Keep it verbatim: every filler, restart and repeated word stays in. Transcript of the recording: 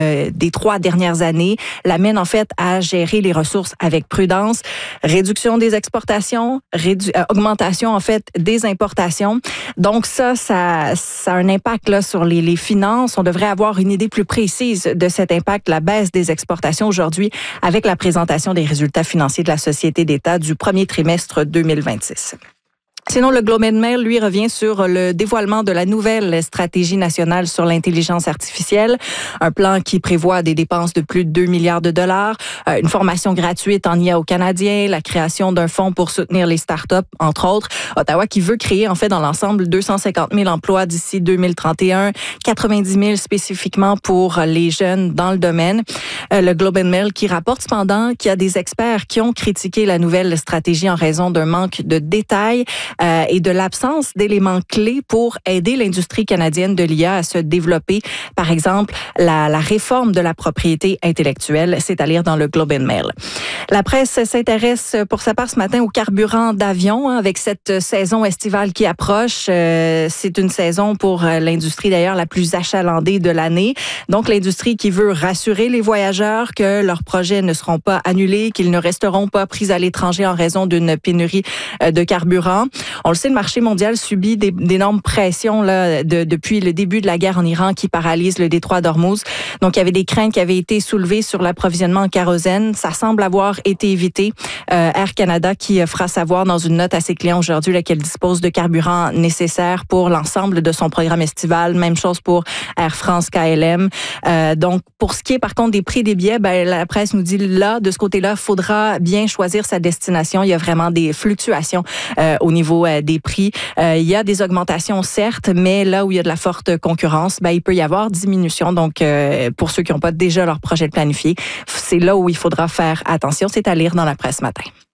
des trois dernières années l'amène en fait à gérer les ressources avec prudence, réduction des exportations, rédu- euh, augmentation en fait des importations. Donc ça, ça, ça a un impact là sur les, les finances. On devrait avoir une idée plus précise de cet impact, la baisse des exportations aujourd'hui avec la présentation des résultats financiers de la Société d'État du premier trimestre deux mille vingt-six. Sinon, le Globe and Mail, lui, revient sur le dévoilement de la nouvelle stratégie nationale sur l'intelligence artificielle, un plan qui prévoit des dépenses de plus de deux milliards de dollars, euh, une formation gratuite en I A aux Canadiens, la création d'un fonds pour soutenir les startups, entre autres. Ottawa qui veut créer, en fait, dans l'ensemble, deux cent cinquante mille emplois d'ici deux mille trente et un, quatre-vingt-dix mille spécifiquement pour les jeunes dans le domaine. Euh, le Globe and Mail qui rapporte cependant qu'il y a des experts qui ont critiqué la nouvelle stratégie en raison d'un manque de détails Euh, et de l'absence d'éléments clés pour aider l'industrie canadienne de l'I A à se développer. Par exemple, la, la réforme de la propriété intellectuelle, c'est à lire dans le Globe and Mail. La presse s'intéresse pour sa part ce matin au carburant d'avion hein, avec cette saison estivale qui approche. Euh, c'est une saison pour l'industrie d'ailleurs la plus achalandée de l'année. Donc l'industrie qui veut rassurer les voyageurs que leurs projets ne seront pas annulés, qu'ils ne resteront pas pris à l'étranger en raison d'une pénurie de carburant. On le sait, le marché mondial subit des, d'énormes pressions là, de, depuis le début de la guerre en Iran qui paralyse le détroit d'Ormuz. Donc, il y avait des craintes qui avaient été soulevées sur l'approvisionnement en kérosène. Ça semble avoir été évité. Euh, Air Canada qui fera savoir dans une note à ses clients aujourd'hui là, qu'elle dispose de carburant nécessaire pour l'ensemble de son programme estival. Même chose pour Air France K L M. Euh, donc, pour ce qui est par contre des prix des billets, ben, la presse nous dit là, de ce côté-là, il faudra bien choisir sa destination. Il y a vraiment des fluctuations euh, au niveau euh, des prix. Euh, il y a des augmentations, certes, mais là où il y a de la forte concurrence, ben, il peut y avoir diminution. Donc, euh, pour ceux qui n'ont pas déjà leur projet de planifié, c'est là où il faudra faire attention. C'est à lire dans la presse ce matin.